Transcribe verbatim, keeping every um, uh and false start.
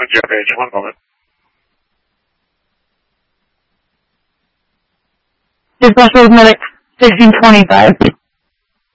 Brooklyn Jet Page. One moment. Special Medic sixteen twenty-five.